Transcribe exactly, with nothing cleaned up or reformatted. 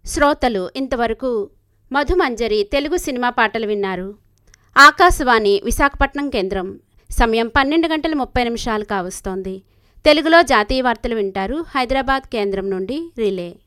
శ్రోతలు ఇంతవరకు మధుమంజరి తెలుగు సినిమా పాటలు విన్నారు. ఆకాశవాణి విశాఖపట్నం కేంద్రం. సమయం పన్నెండు గంటల ముప్పై నిమిషాలు కావస్తోంది. తెలుగులో జాతీయ వార్తలు వింటారు. హైదరాబాద్ కేంద్రం నుండి రిలే.